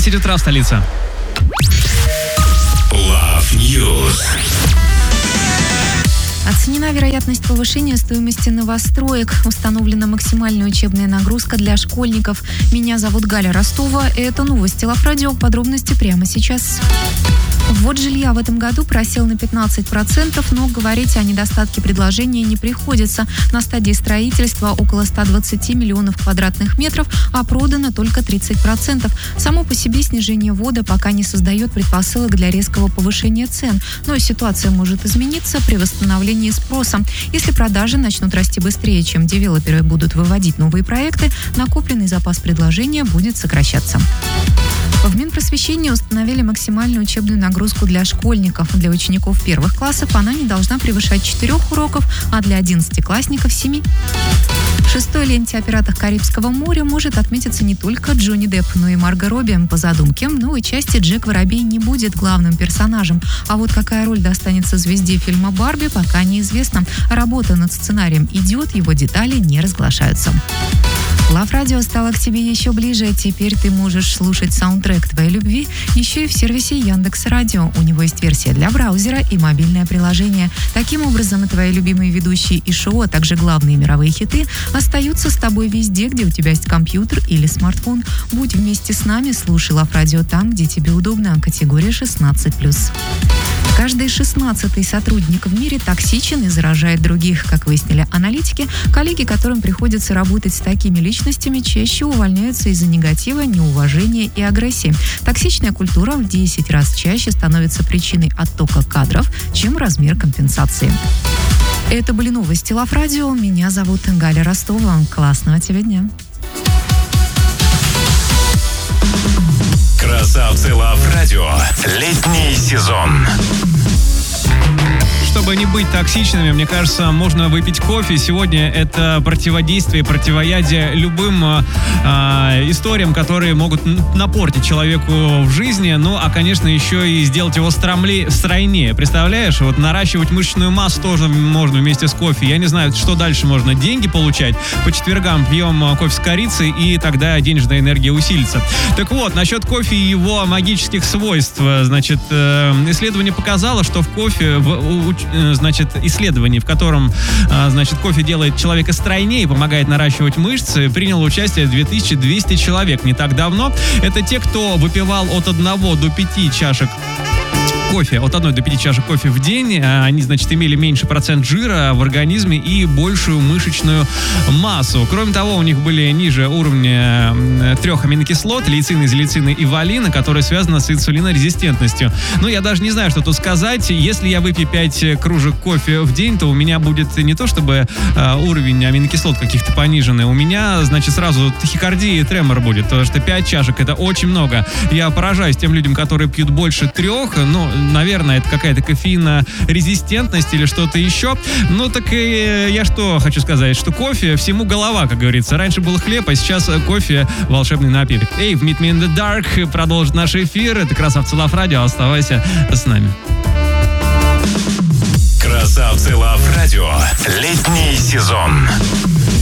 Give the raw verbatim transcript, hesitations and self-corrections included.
десять утра в столице. Love News. Оценена вероятность повышения стоимости новостроек. Установлена максимальная учебная нагрузка для школьников. Меня зовут Галя Ростова. Это новости Love Radio. Подробности прямо сейчас. Ввод жилья в этом году просел на пятнадцать процентов, но говорить о недостатке предложения не приходится. На стадии строительства около ста двадцати миллионов квадратных метров, а продано только тридцать процентов. Само по себе снижение ввода пока не создает предпосылок для резкого повышения цен. Но ситуация может измениться при восстановлении спроса. Если продажи начнут расти быстрее, чем девелоперы будут выводить новые проекты, накопленный запас предложения будет сокращаться. В Минпросвещении установили максимальную учебную нагрузку для школьников. Для учеников первых классов она не должна превышать четырех уроков, а для одиннадцатиклассников – семи. В шестой ленте о пиратах Карибского моря может отметиться не только Джонни Депп, но и Марго Робби. По задумке, в новой части Джек Воробей не будет главным персонажем. А вот какая роль достанется звезде фильма «Барби», пока неизвестно. Работа над сценарием идет, его детали не разглашаются. Love Radio стало к тебе еще ближе. Теперь ты можешь слушать саундтрек твоей любви еще и в сервисе Яндекс.Радио. У него есть версия для браузера и мобильное приложение. Таким образом, и твои любимые ведущие и шоу, а также главные мировые хиты остаются с тобой везде, где у тебя есть компьютер или смартфон. Будь вместе с нами, слушай Love Radio там, где тебе удобно. Категория шестнадцать плюс. Каждый шестнадцатый сотрудник в мире токсичен и заражает других. Как выяснили аналитики, коллеги, которым приходится работать с такими личностями, чаще увольняются из-за негатива, неуважения и агрессии. Токсичная культура в десять раз чаще становится причиной оттока кадров, чем размер компенсации. Это были новости Love Radio. Меня зовут Галя Ростова. Классного тебе дня. Красавцы Love Radio. Летний сезон. Чтобы не быть токсичными, мне кажется, можно выпить кофе. Сегодня это противодействие, противоядие любым э, историям, которые могут напортить человеку в жизни. Ну, а, конечно, еще и сделать его стромле, стройнее. Представляешь, вот наращивать мышечную массу тоже можно вместе с кофе. Я не знаю, что дальше можно. Деньги получать. По четвергам пьем кофе с корицей, и тогда денежная энергия усилится. Так вот, насчет кофе и его магических свойств. Значит, э, исследование показало, что в кофе... В, значит, исследование, в котором, значит, кофе делает человека стройнее и помогает наращивать мышцы, приняло участие две тысячи двести человек не так давно. Это те, кто выпивал от одного до пяти чашек кофе, от одной до пяти чашек кофе в день. Они, значит, имели меньше процент жира в организме и большую мышечную массу. Кроме того, у них были ниже уровня трех аминокислот, лейцина, изолейцина и валина, которые связаны с инсулинорезистентностью. Ну, я даже не знаю, что тут сказать. Если я выпью пять кружек кофе в день, то у меня будет не то, чтобы э, уровень аминокислот каких-то пониженный. У меня, значит, сразу тахикардия и тремор будет, потому что пять чашек — это очень много. Я поражаюсь тем людям, которые пьют больше трех. Ну, наверное, это какая-то кофеинорезистентность или что-то еще. Ну, так и я что хочу сказать, что кофе всему голова, как говорится. Раньше был хлеб, а сейчас кофе — волшебный напиток. Эй, в Meet Me in the Dark продолжит наш эфир. Это Красавцы Love Radio. Оставайся с нами. Красавцы Love Radio. Летний сезон.